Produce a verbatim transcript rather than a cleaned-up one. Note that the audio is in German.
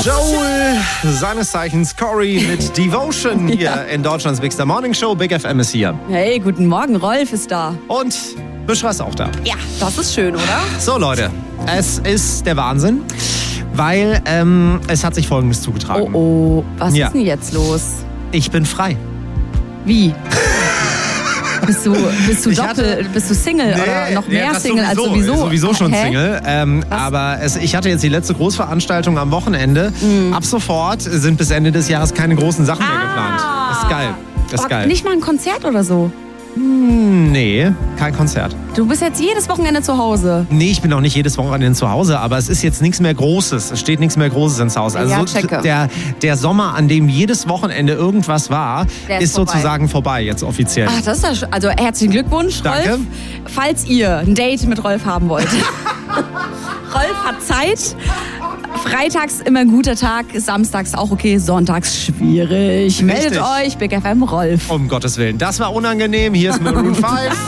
Joel, seines Zeichens Corey mit Devotion hier ja. in Deutschlands Big Star Morning Show. Big F M ist hier. Hey, guten Morgen, Rolf ist da. Und Buschra ist auch da. Ja, das ist schön, oder? So Leute, es ist der Wahnsinn, weil ähm, es hat sich Folgendes zugetragen. Oh oh, was ja. ist denn jetzt los? Ich bin frei. Wie? Bist du, bist du Ich doppelt, hatte, bist du Single nee, oder noch mehr ja, Single sowieso, als sowieso? Sowieso schon Hä? Single. Ähm, aber es, ich hatte jetzt die letzte Großveranstaltung am Wochenende. Mhm. Ab sofort sind bis Ende des Jahres keine großen Sachen ah. mehr geplant. Das ist geil. Das ist oh, geil. Nicht mal ein Konzert oder so? Hm, nee, kein Konzert. Du bist jetzt jedes Wochenende zu Hause? Nee, ich bin auch nicht jedes Wochenende zu Hause, aber es ist jetzt nichts mehr Großes. Es steht nichts mehr Großes ins Haus. Also ja, so, der, der Sommer, an dem jedes Wochenende irgendwas war, der ist, ist vorbei. sozusagen vorbei jetzt offiziell. Ach, das ist ja sch- also herzlichen Glückwunsch, Danke. Rolf. Falls ihr ein Date mit Rolf haben wollt. Rolf hat Zeit. Freitags immer ein guter Tag, samstags auch okay, sonntags schwierig. Meldet Richtig. euch, Big F M Rolf. Um Gottes Willen. Das war unangenehm. Hier ist Maroon fünf.